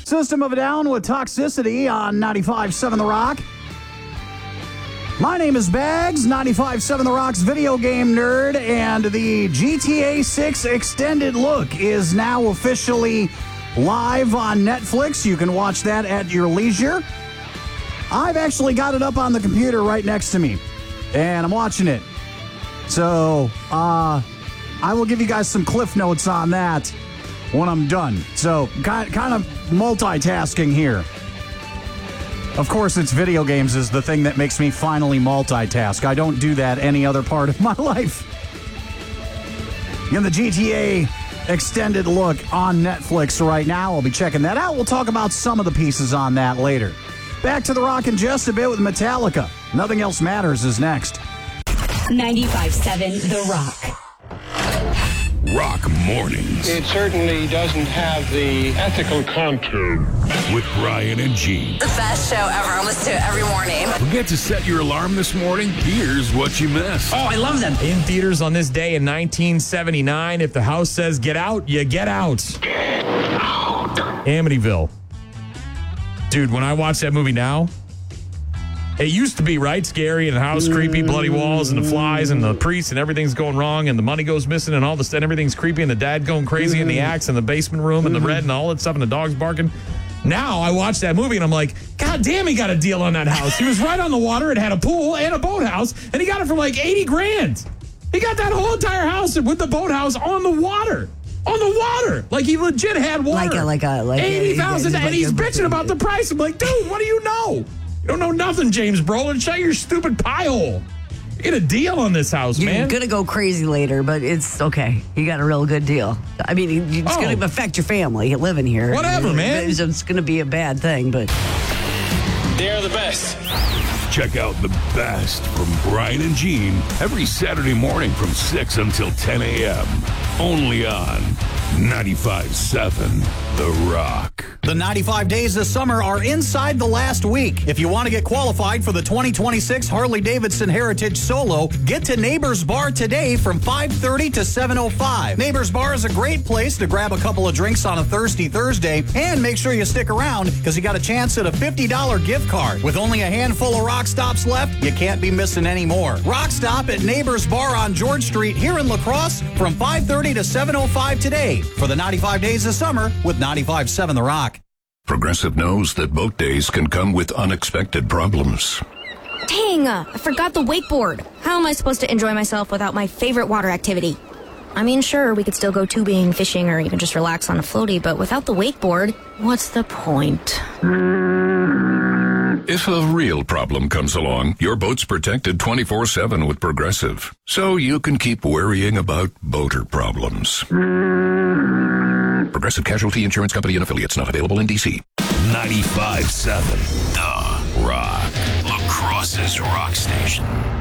System of a Down with Toxicity on 95.7 The Rock. My name is Bags, 95.7 The Rock's video game nerd, and the GTA 6 Extended Look is now officially live on Netflix. You can watch that at your leisure. I've actually got it up on the computer right next to me, and I'm watching it. So, I will give you guys some cliff notes on that when I'm done. So, kind of multitasking here. Of course, it's video games is the thing that makes me finally multitask. I don't do that any other part of my life. In the GTA Extended Look on Netflix right now. I'll be checking that out. We'll talk about some of the pieces on that later. Back to The Rock in just a bit with Metallica. Nothing Else Matters is next. 95.7 The Rock. Rock Mornings. It certainly doesn't have the ethical contour. With Brian and Gene. The best show ever. I listen to it every morning. Forget to set your alarm this morning? Here's what you missed. Oh, I love them. In theaters on this day in 1979, if the house says get out, you get out. Amityville. Dude, when I watch that movie now, it used to be, right, scary and the house creepy, bloody walls and the flies and the priest and everything's going wrong and the money goes missing and all of a sudden everything's creepy and the dad going crazy and the axe in the basement room and the red and all that stuff and the dog's barking. Now I watch that movie and I'm like, God damn, he got a deal on that house. He was right on the water. It had a pool and a boathouse and he got it for like 80 grand. He got that whole entire house with the boathouse on the water. On the water. Like he legit had water. Like 80,000 and he's bitching about the price. I'm like, dude, what do you know? You don't know nothing, James Brolin. Shut your stupid pie hole. You get a deal on this house, man. You're going to go crazy later, but it's okay. You got a real good deal. I mean, it's going to affect your family living here. Whatever, man. It's going to be a bad thing, but... They're the best. Check out the best from Brian and Gene every Saturday morning from 6 until 10 a.m. Only on 95.7 The Rock. The 95 days of summer are inside the last week. If you want to get qualified for the 2026 Harley-Davidson Heritage Solo, get to Neighbors Bar today from 5:30 to 7:05. Neighbors Bar is a great place to grab a couple of drinks on a thirsty Thursday, and make sure you stick around because you got a chance at a $50 gift card. With only a handful of Rock Stops left, you can't be missing any more. Rock Stop at Neighbors Bar on George Street here in La Crosse from 5:30 to 7:05 today for the 95 days of summer with 95.7 The Rock. Progressive knows that boat days can come with unexpected problems. Dang, I forgot the wakeboard. How am I supposed to enjoy myself without my favorite water activity? I mean, sure, we could still go tubing, fishing, or even just relax on a floaty, but without the wakeboard, what's the point? If a real problem comes along, your boat's protected 24/7 with Progressive, so you can keep worrying about boater problems. Progressive Casualty Insurance Company and affiliates, not available in D.C. 95.7 The Rock. La Crosse's Rock Station.